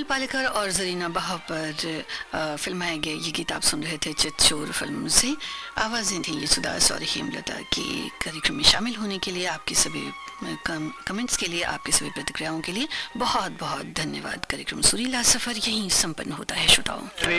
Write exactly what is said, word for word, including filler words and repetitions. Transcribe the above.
पालेकर और जरीना बहा पर फिल्माए गए ये गीत आप सुन रहे थे चितचोर फिल्म से। आवाज़ें थी यशोदास और हेमलता की। कार्यक्रम में शामिल होने के लिए, आपके सभी कम, कमेंट्स के लिए, आपकी सभी प्रतिक्रियाओं के लिए बहुत बहुत धन्यवाद। कार्यक्रम सुरीला सफ़र यहीं संपन्न होता है श्रोताओं।